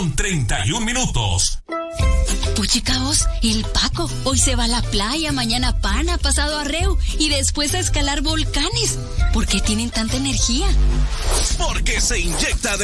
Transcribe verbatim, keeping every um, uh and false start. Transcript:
con treinta y un minutos. Puchicaos, el Paco hoy se va a la playa, mañana pana, pasado a Reu y después a escalar volcanes. ¿Por qué tienen tanta energía? Porque se inyecta de